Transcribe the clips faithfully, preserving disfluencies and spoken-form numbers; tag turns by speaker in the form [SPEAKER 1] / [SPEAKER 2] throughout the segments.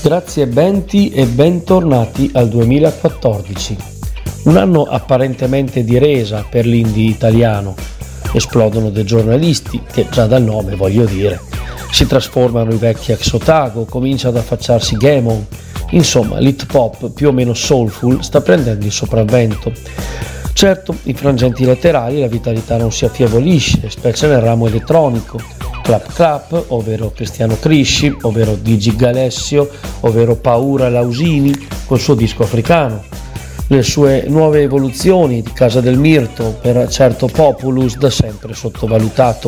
[SPEAKER 1] Grazie Benti e bentornati al duemilaquattordici, un anno apparentemente di resa per l'indie italiano. Esplodono dei giornalisti che, già dal nome voglio dire, si trasformano i vecchi ex Otago, comincia ad affacciarsi Gaemon. Insomma, l'hip hop più o meno soulful sta prendendo il sopravvento. Certo, in frangenti laterali la vitalità non si affievolisce, specie nel ramo elettronico. Clap Clap, ovvero Cristiano Crisci, ovvero Digi Galessio, ovvero Paura Lausini col suo disco africano. Le sue nuove evoluzioni di Casa del Mirto, per certo Populus da sempre sottovalutato.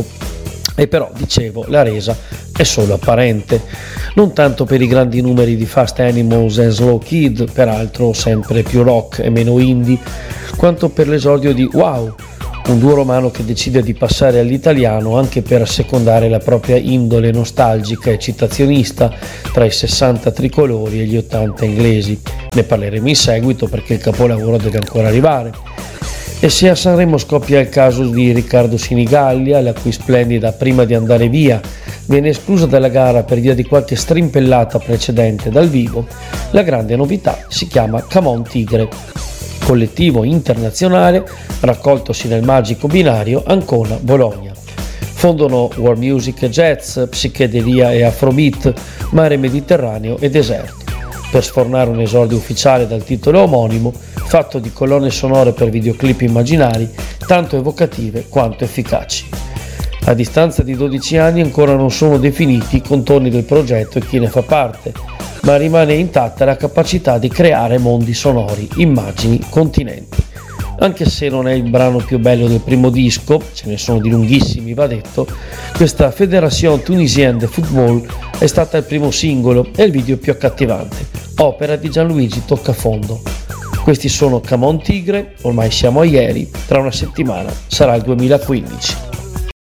[SPEAKER 1] E però, dicevo, la resa è solo apparente, non tanto per i grandi numeri di Fast Animals e Slow Kid, peraltro sempre più rock e meno indie, quanto per l'esordio di Wow, un duo romano che decide di passare all'italiano anche per assecondare la propria indole nostalgica e citazionista tra i sessanta tricolori e gli ottanta inglesi. Ne parleremo in seguito perché il capolavoro deve ancora arrivare. E se a Sanremo scoppia il caso di Riccardo Sinigallia, la cui splendida Prima di andare via viene esclusa dalla gara per via di qualche strimpellata precedente dal vivo, la grande novità si chiama Come On Tigre, collettivo internazionale raccoltosi nel magico binario Ancona-Bologna. Fondono world music e jazz, psichedelia e afrobeat, mare Mediterraneo e deserto, per sfornare un esordio ufficiale dal titolo omonimo, fatto di colonne sonore per videoclip immaginari, tanto evocative quanto efficaci. A distanza di dodici anni ancora non sono definiti i contorni del progetto e chi ne fa parte, ma rimane intatta la capacità di creare mondi sonori, immagini, continenti. Anche se non è il brano più bello del primo disco, ce ne sono di lunghissimi va detto, questa Fédération Tunisienne de Football è stata il primo singolo e il video più accattivante, opera di Gianluigi Toccafondo. Questi sono Come On Tigre, ormai siamo a ieri, tra una settimana sarà il duemilaquindici.